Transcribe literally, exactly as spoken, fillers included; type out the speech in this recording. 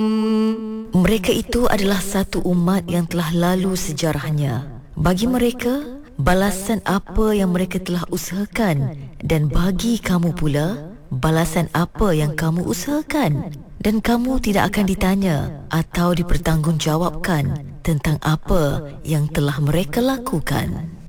Mereka itu adalah satu umat yang telah lalu sejarahnya. Bagi mereka, balasan apa yang mereka telah usahakan, dan bagi kamu pula, balasan apa yang kamu usahakan. Dan kamu tidak akan ditanya atau dipertanggungjawabkan tentang apa yang telah mereka lakukan.